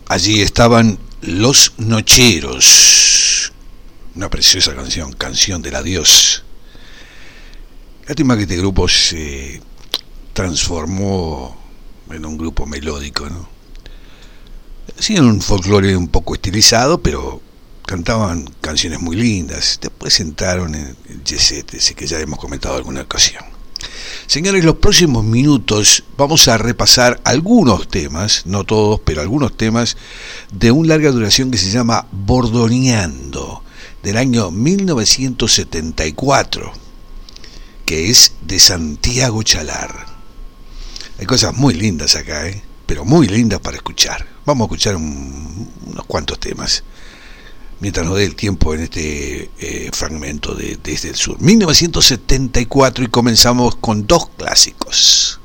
Allí estaban Los Nocheros, una preciosa canción, Canción del Adiós. Lástima que este grupo se transformó en un grupo melódico, ¿no? Sí, en un folclore un poco estilizado, pero cantaban canciones muy lindas. Después entraron en el jet set, ese que ya hemos comentado en alguna ocasión. Señores, los próximos minutos vamos a repasar algunos temas, no todos, pero algunos temas de una larga duración que se llama Bordoneando, del año 1974, que es de Santiago Chalar. Hay cosas muy lindas acá, pero muy lindas para escuchar. Vamos a escuchar unos cuantos temas mientras nos dé el tiempo en este fragmento de Desde el Sur. 1974, y comenzamos con dos clásicos.